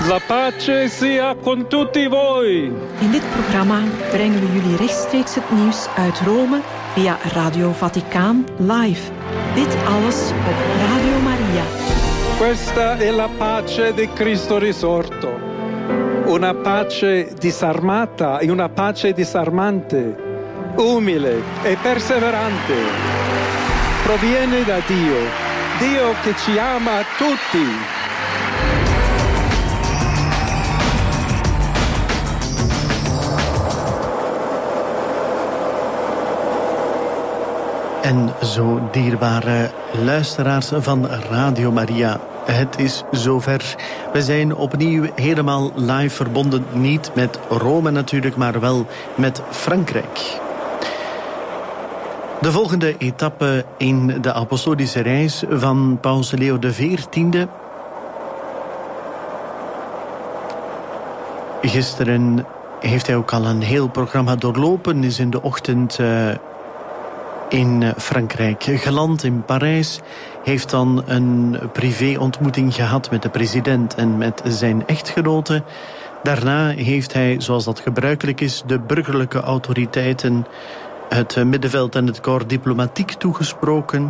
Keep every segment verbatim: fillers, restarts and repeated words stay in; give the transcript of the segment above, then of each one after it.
La pace sia con tutti voi. In dit programma brengen we jullie rechtstreeks het nieuws uit Rome via Radio Vaticaan live. Dit alles op Radio Maria. Questa è la pace di Cristo risorto. Una pace disarmata e una pace disarmante, umile e perseverante. Proviene da Dio, Dio che ci ama tutti. En zo dierbare luisteraars van Radio Maria, het is zover. We zijn opnieuw helemaal live verbonden, niet met Rome natuurlijk, maar wel met Frankrijk. De volgende etappe in de apostolische reis van Paus Leo de veertiende. Gisteren heeft hij ook al een heel programma doorlopen, is in de ochtend Uh, in Frankrijk geland, in Parijs, heeft dan een privé-ontmoeting gehad met de president en met zijn echtgenote. Daarna heeft hij, zoals dat gebruikelijk is, de burgerlijke autoriteiten, het middenveld en het corps diplomatiek toegesproken.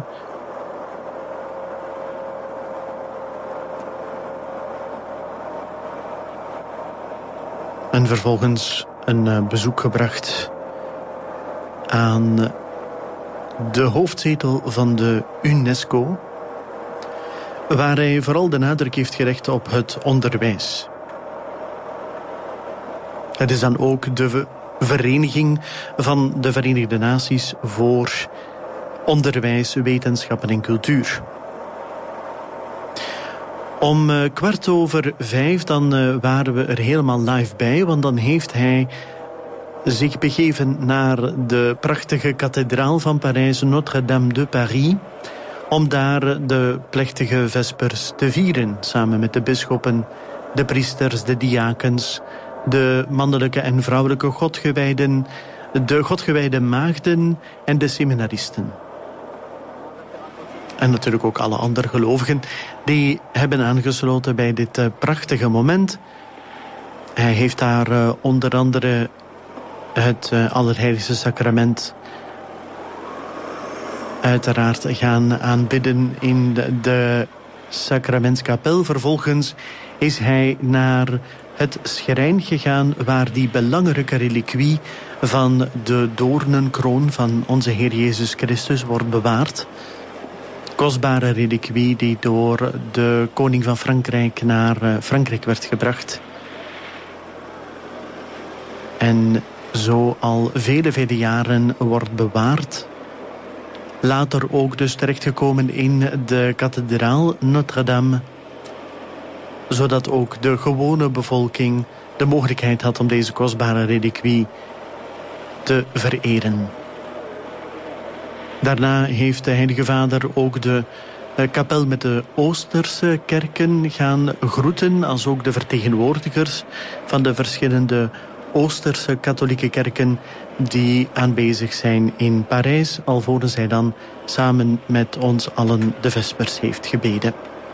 En vervolgens een bezoek gebracht aan de hoofdzetel van de UNESCO, waar hij vooral de nadruk heeft gelegd op het onderwijs. Het is dan ook de vereniging van de Verenigde Naties voor onderwijs, wetenschappen en cultuur. Om uh, kwart over vijf dan uh, waren we er helemaal live bij, want dan heeft hij zich begeven naar de prachtige kathedraal van Parijs, Notre-Dame de Paris, om daar de plechtige vespers te vieren, samen met de bisschoppen, de priesters, de diakens, de mannelijke en vrouwelijke godgewijden, de godgewijde maagden en de seminaristen. En natuurlijk ook alle andere gelovigen die hebben aangesloten bij dit uh, prachtige moment. Hij heeft daar uh, onder andere het uh, Allerheiligste Sacrament uiteraard gaan aanbidden in de, de Sacramentskapel. Vervolgens is hij naar het schrijn gegaan waar die belangrijke reliquie van de doornenkroon van onze Heer Jezus Christus wordt bewaard. Kostbare reliquie die door de koning van Frankrijk naar uh, Frankrijk werd gebracht. En zo al vele, vele jaren wordt bewaard. Later ook dus terechtgekomen in de kathedraal Notre-Dame, zodat ook de gewone bevolking de mogelijkheid had om deze kostbare reliquie te vereren. Daarna heeft de Heilige Vader ook de kapel met de Oosterse kerken gaan groeten, als ook de vertegenwoordigers van de verschillende Oosterse katholieke kerken die aanwezig zijn in Parijs, alvorens hij dan samen met ons allen de vespers heeft gebeden.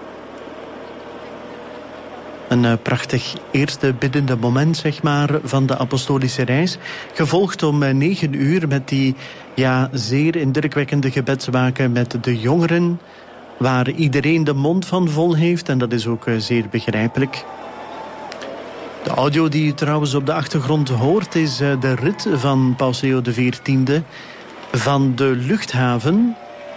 Een uh, prachtig eerste biddende moment, zeg maar, van de apostolische reis. Gevolgd om uh, negen uur met die ja, zeer indrukwekkende gebedswaken met de jongeren, waar iedereen de mond van vol heeft, en dat is ook uh, zeer begrijpelijk. De audio die u trouwens op de achtergrond hoort is uh, de rit van Paus Leo de veertiende van de luchthaven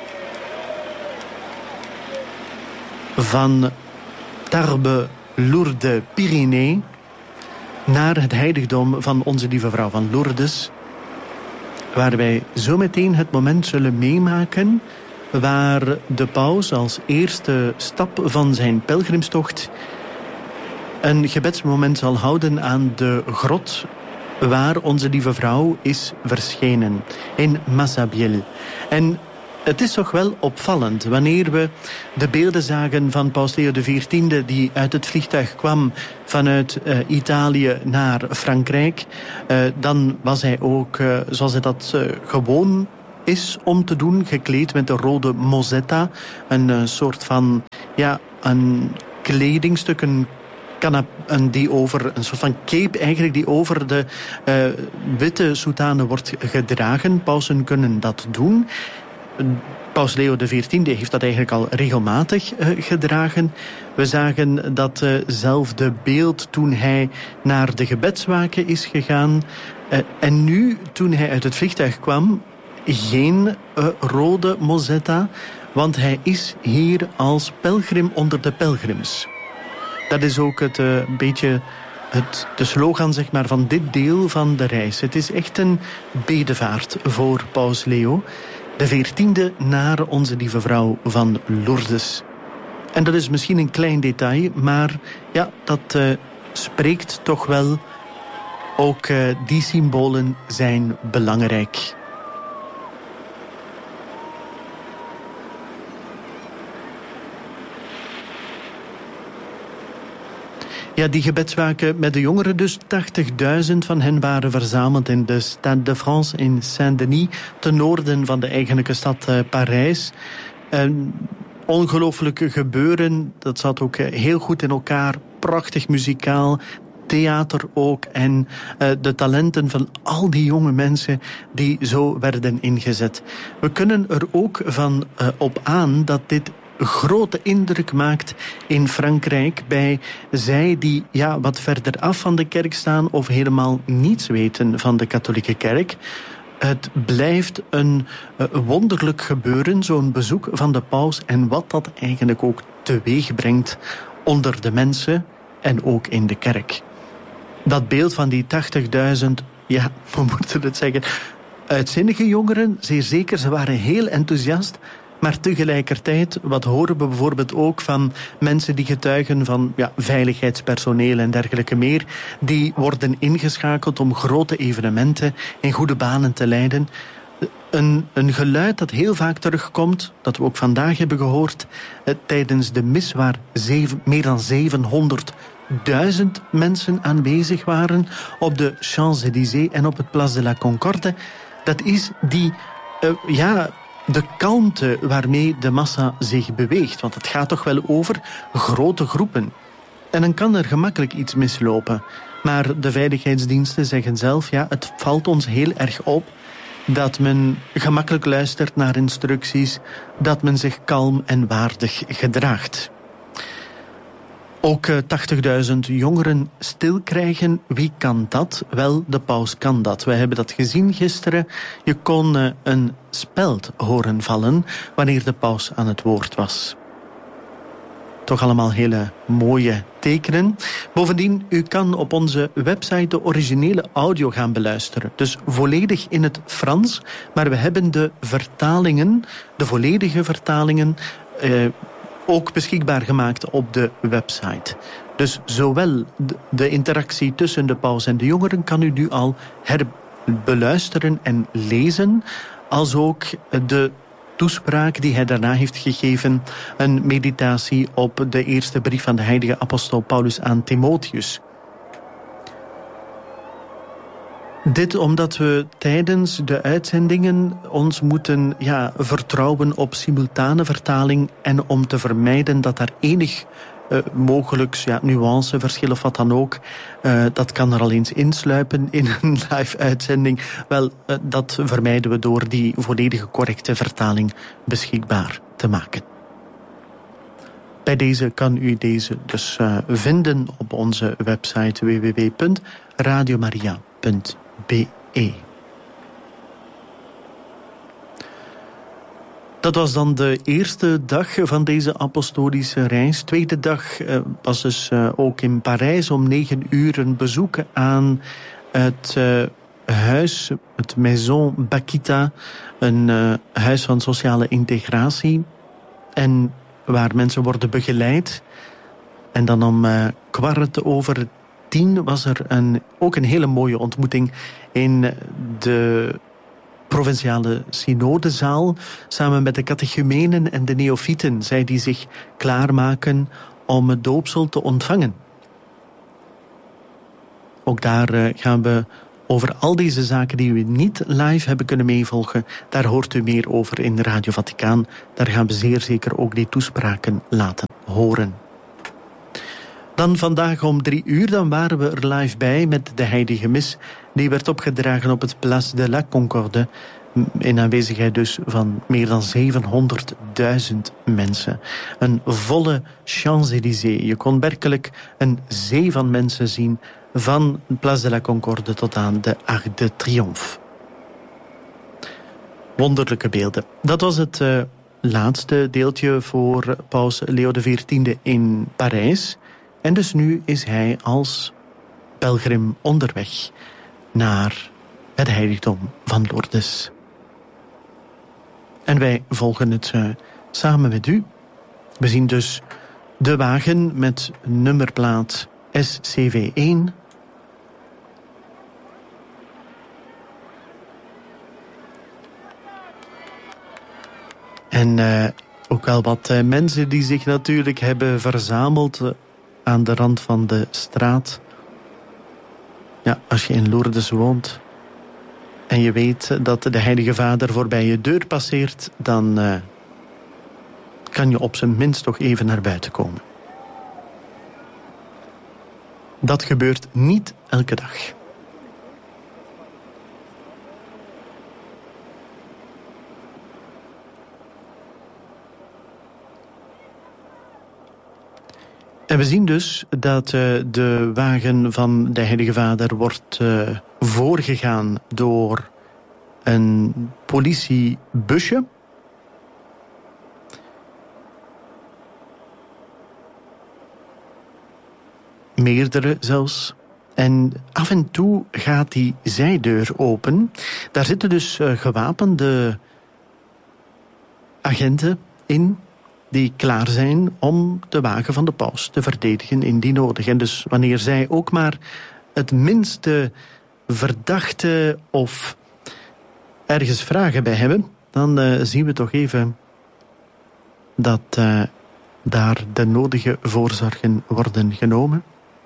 van Tarbes Lourdes Pyrénées naar het heiligdom van Onze Lieve Vrouw van Lourdes, waar wij zo meteen het moment zullen meemaken waar de paus als eerste stap van zijn pelgrimstocht een gebedsmoment zal houden aan de grot waar Onze Lieve Vrouw is verschenen, in Massabielle. En het is toch wel opvallend wanneer we de beelden zagen van Paus Leo de veertiende die uit het vliegtuig kwam vanuit uh, Italië naar Frankrijk. Uh, dan was hij ook, uh, zoals hij dat uh, gewoon is om te doen, gekleed met de rode mozzetta. Een uh, soort van, ja, een kledingstuk, een kanap, een, die over een soort van cape eigenlijk die over de uh, witte soutane wordt gedragen. Pausen kunnen dat doen. Paus Leo de veertiende heeft dat eigenlijk al regelmatig uh, gedragen. We zagen datzelfde uh beeld toen hij naar de gebedswaken is gegaan. Uh, en nu, toen hij uit het vliegtuig kwam, geen uh, rode mozzetta, want hij is hier als pelgrim onder de pelgrims. Dat is ook het uh, beetje het, de slogan, zeg maar, van dit deel van de reis. Het is echt een bedevaart voor Paus Leo de veertiende naar onze lieve vrouw van Lourdes. En dat is misschien een klein detail, maar ja, dat uh, spreekt toch wel. Ook uh, die symbolen zijn belangrijk. Ja, die gebedswaken met de jongeren dus. tachtigduizend van hen waren verzameld in de Stade de France in Saint-Denis, ten noorden van de eigenlijke stad uh, Parijs. Een ongelooflijk gebeuren, dat zat ook uh, heel goed in elkaar. Prachtig muzikaal, theater ook. En uh, de talenten van al die jonge mensen die zo werden ingezet. We kunnen er ook van uh, op aan dat dit grote indruk maakt in Frankrijk bij zij die ja, wat verder af van de kerk staan of helemaal niets weten van de katholieke kerk. Het blijft een uh, wonderlijk gebeuren, zo'n bezoek van de paus, en wat dat eigenlijk ook teweeg brengt onder de mensen en ook in de kerk. Dat beeld van die tachtigduizend, ja, we moeten het zeggen, uitzinnige jongeren, zeer zeker, ze waren heel enthousiast. Maar tegelijkertijd, wat horen we bijvoorbeeld ook van mensen die getuigen van ja, veiligheidspersoneel en dergelijke meer, die worden ingeschakeld om grote evenementen in goede banen te leiden. Een, een geluid dat heel vaak terugkomt, dat we ook vandaag hebben gehoord, eh, tijdens de mis waar zeven, meer dan zevenhonderdduizend mensen aanwezig waren op de Champs-Élysées en op het Place de la Concorde. Dat is die, uh, ja... de kalmte waarmee de massa zich beweegt. Want het gaat toch wel over grote groepen. En dan kan er gemakkelijk iets mislopen. Maar de veiligheidsdiensten zeggen zelf, ja, het valt ons heel erg op dat men gemakkelijk luistert naar instructies, dat men zich kalm en waardig gedraagt. Ook tachtigduizend jongeren stil krijgen. Wie kan dat? Wel, de paus kan dat. We hebben dat gezien gisteren. Je kon uh, een speld horen vallen wanneer de paus aan het woord was. Toch allemaal hele mooie tekenen. Bovendien, u kan op onze website de originele audio gaan beluisteren. Dus volledig in het Frans. Maar we hebben de vertalingen, de volledige vertalingen, Uh, ook beschikbaar gemaakt op de website. Dus zowel de interactie tussen de paus en de jongeren kan u nu al herbeluisteren en lezen, als ook de toespraak die hij daarna heeft gegeven, een meditatie op de eerste brief van de heilige apostel Paulus aan Timotheus. Dit omdat we tijdens de uitzendingen ons moeten ja, vertrouwen op simultane vertaling en om te vermijden dat er enig uh, mogelijk ja, nuanceverschil of wat dan ook, uh, dat kan er al eens insluipen in een live uitzending. Wel, uh, dat vermijden we door die volledige correcte vertaling beschikbaar te maken. Bij deze kan u deze dus uh, vinden op onze website w w w punt radio maria punt b e. Dat was dan de eerste dag van deze apostolische reis. Tweede dag uh, was dus uh, ook in Parijs om negen uur een bezoek aan het uh, huis, het Maison Bakita, een uh, huis van sociale integratie. En waar mensen worden begeleid. En dan om uh, kwart over tien was er een, ook een hele mooie ontmoeting in de provinciale synodezaal, samen met de catechumenen en de neofieten, zij die zich klaarmaken om het doopsel te ontvangen. Ook daar uh, gaan we over al deze zaken die we niet live hebben kunnen meevolgen, daar hoort u meer over in Radio Vaticaan. Daar gaan we zeer zeker ook die toespraken laten horen. Dan vandaag om drie uur, dan waren we er live bij met de heilige mis. Die werd opgedragen op het Place de la Concorde. In aanwezigheid dus van meer dan zevenhonderdduizend mensen. Een volle Champs-Élysées. Je kon werkelijk een zee van mensen zien van Place de la Concorde tot aan de Arc de Triomphe. Wonderlijke beelden. Dat was het uh, laatste deeltje voor paus Leo de veertiende in Parijs. En dus nu is hij als pelgrim onderweg naar het heiligdom van Lourdes. En wij volgen het uh, samen met u. We zien dus de wagen met nummerplaat S C V één. En uh, ook wel wat uh, mensen die zich natuurlijk hebben verzameld uh, aan de rand van de straat. Ja, als je in Lourdes woont en je weet dat de Heilige Vader voorbij je deur passeert, dan uh, kan je op zijn minst toch even naar buiten komen. Dat gebeurt niet elke dag. En we zien dus dat uh, de wagen van de Heilige Vader wordt uh, voorgegaan door een politiebusje. Meerdere zelfs. En af en toe gaat die zijdeur open. Daar zitten dus uh, gewapende agenten in die klaar zijn om de wagen van de paus te verdedigen indien nodig. En dus wanneer zij ook maar het minste verdachte of ergens vragen bij hebben, dan uh, zien we toch even dat uh, daar de nodige voorzorgen worden genomen.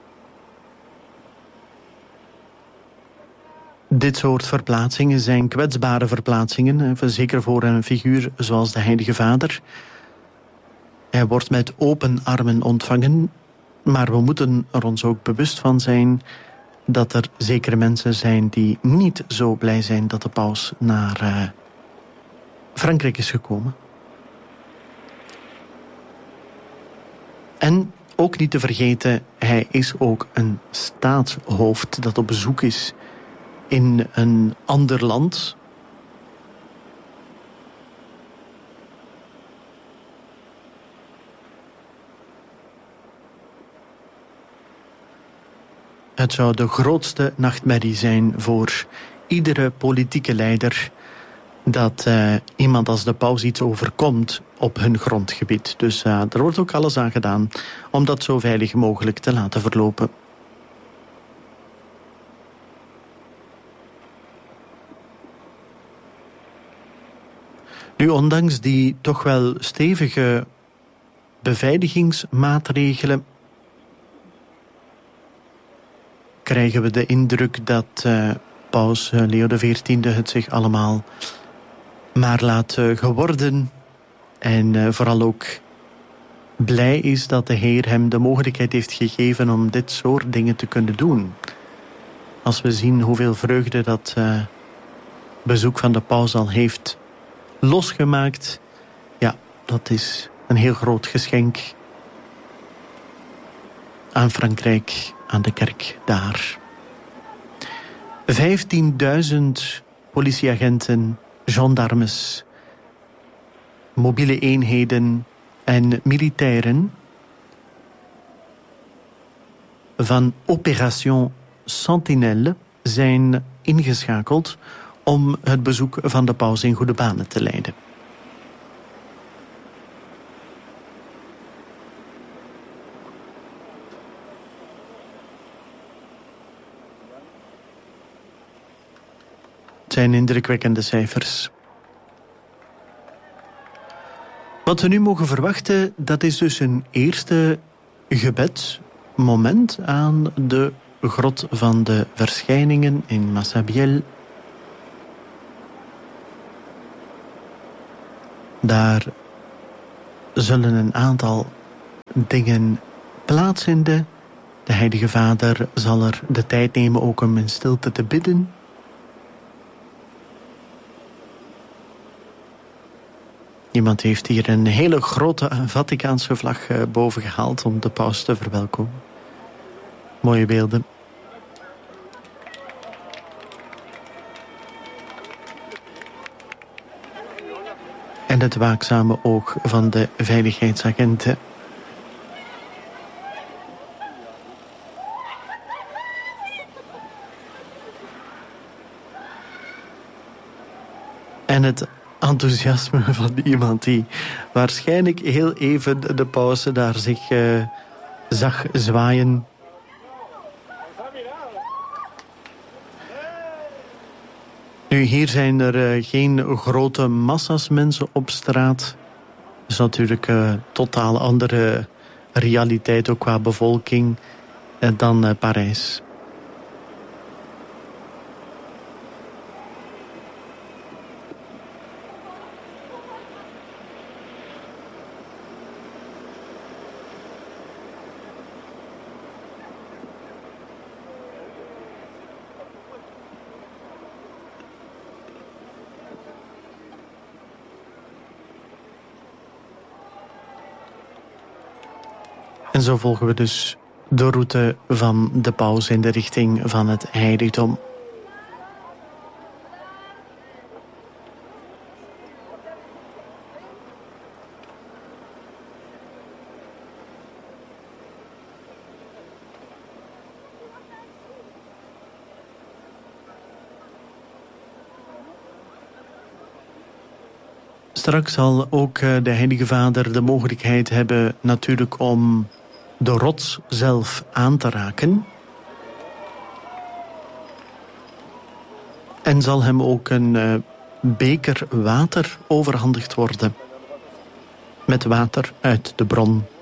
Dit soort verplaatsingen zijn kwetsbare verplaatsingen, zeker voor een figuur zoals de Heilige Vader. Hij wordt met open armen ontvangen, maar we moeten er ons ook bewust van zijn dat er zekere mensen zijn die niet zo blij zijn dat de paus naar uh, Frankrijk is gekomen. En ook niet te vergeten, hij is ook een staatshoofd dat op bezoek is in een ander land. Het zou de grootste nachtmerrie zijn voor iedere politieke leider dat uh, iemand als de paus iets overkomt op hun grondgebied. Dus uh, er wordt ook alles aan gedaan om dat zo veilig mogelijk te laten verlopen. Nu, ondanks die toch wel stevige beveiligingsmaatregelen, krijgen we de indruk dat uh, paus Leo de veertiende het zich allemaal maar laat uh, geworden. En uh, vooral ook blij is dat de Heer hem de mogelijkheid heeft gegeven om dit soort dingen te kunnen doen. Als we zien hoeveel vreugde dat uh, bezoek van de paus al heeft losgemaakt, ja, dat is een heel groot geschenk aan Frankrijk, aan de kerk daar. vijftienduizend politieagenten, gendarmes, mobiele eenheden en militairen van Opération Sentinelle zijn ingeschakeld om het bezoek van de paus in goede banen te leiden. Het zijn indrukwekkende cijfers. Wat we nu mogen verwachten, dat is dus een eerste gebedmoment aan de grot van de verschijningen in Massabielle. Daar zullen een aantal dingen plaatsvinden De Heilige Vader zal er de tijd nemen ook om in stilte te bidden. Iemand heeft hier een hele grote Vaticaanse vlag boven gehaald om de paus te verwelkomen. Mooie beelden. En het waakzame oog van de veiligheidsagenten. En het enthousiasme van iemand die waarschijnlijk heel even de paus daar zich uh, zag zwaaien. Nu, hier zijn er uh, geen grote massa's mensen op straat. Dat is natuurlijk een uh, totaal andere realiteit ook qua bevolking uh, dan uh, Parijs. En zo volgen we dus de route van de paus in de richting van het heiligdom. Straks zal ook de Heilige Vader de mogelijkheid hebben natuurlijk om de rots zelf aan te raken. En zal hem ook een uh, beker water overhandigd worden. Met water uit de bron.